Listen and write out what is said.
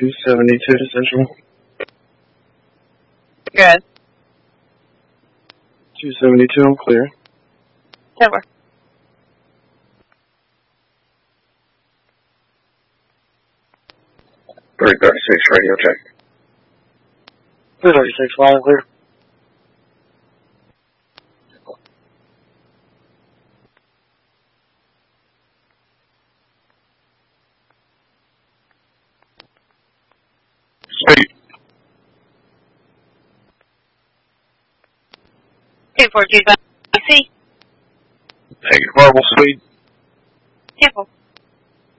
272 to Central. Good. 272, I'm clear. Over. Radio check. 336, loud and clear. Speed. 242, see? Negative verbal speed. Temple.